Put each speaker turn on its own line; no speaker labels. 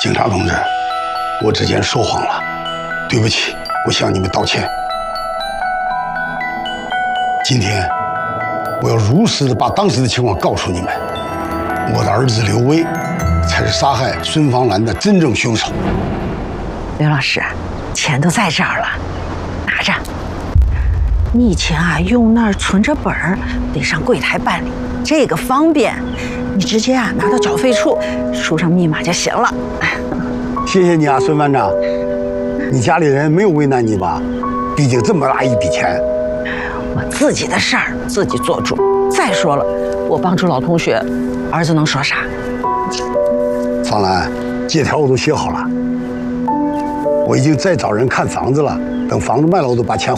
警察同志，我之前说谎了，对不起，我向你们道歉。今天，我要如实的把当时的情况告诉你们。我的儿子刘威，才是杀害孙芳兰的真正凶手。
刘老师，钱都在这儿了，拿着。你以前啊用那儿存着本儿，得上柜台办理，这个方便。你直接啊拿到缴费处，输上密码就行了。
谢谢你啊，孙班长。你家里人没有为难你吧？毕竟这么大一笔钱。
我自己的事儿自己做主。再说了，我帮助老同学，儿子能说啥？
芳兰，借条我都写好了，我已经在找人看房子了。等房子卖了，我都把钱